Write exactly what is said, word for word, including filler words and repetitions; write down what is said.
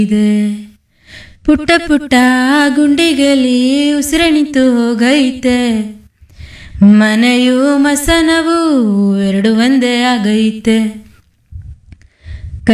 ಇದೆ. ಪುಟ್ಟ ಪುಟ್ಟ ಗುಂಡಿಗಲಿ ಉಸಿರ ನಿಂತು ಹೋಗೈತೆ, ಮನೆಯೂ ಮಸನವೂ ಎರಡು ಒಂದೇ ಆಗೈತೆ.